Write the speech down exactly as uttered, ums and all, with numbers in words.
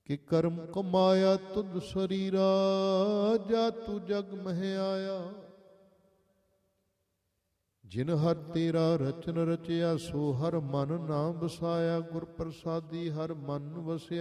ਕਿ ਕਰਮ ਕਮਾਇਆ ਤੁਧ ਸਰੀਰਾ, ਜਾ ਤੂ ਜਗ ਮਹਿ ਆਇਆ। ਜਿਨ ਹਰ ਤੇਰਾ ਰਚਨ ਰਚਿਆ, ਸੋ ਹਰ ਮਨ ਨਾ ਵਸਾਇਆ। ਗੁਰ ਪ੍ਰਸਾਦੀ ਹਰ ਮਨ ਵਸਿਆ।